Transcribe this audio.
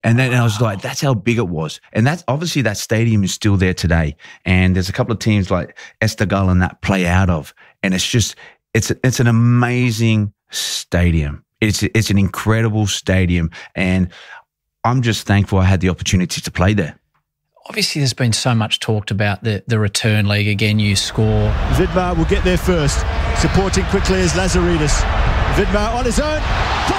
And then I was like, that's how big it was. And that's obviously that stadium is still there today. And there's a couple of teams like Esteghlal and that play out of. And it's just, it's an amazing stadium. It's an incredible stadium. And I'm just thankful I had the opportunity to play there. Obviously, there's been so much talked about the return league. Again, you score. Vidmar will get there first. Supporting quickly is Lazaridis. Vidmar on his own.